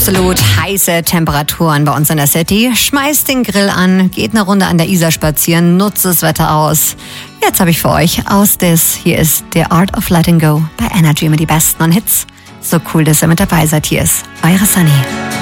absolut heiße Temperaturen bei uns in der City. Schmeißt den Grill an, geht eine Runde an der Isar spazieren, nutzt das Wetter aus. Jetzt habe ich für euch aus das. Hier ist The Art of Letting Go bei Energy mit die besten Hits. So cool, dass ihr mit dabei seid. Hier ist eure Sunny.